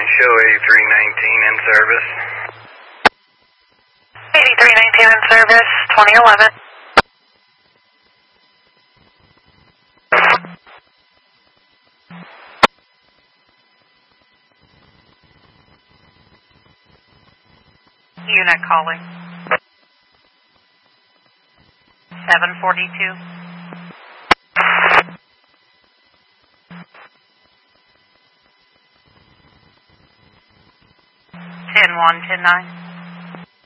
show 8319 in service. 8319 in service, 2011. Unit calling. 742. 10-1, 10-9.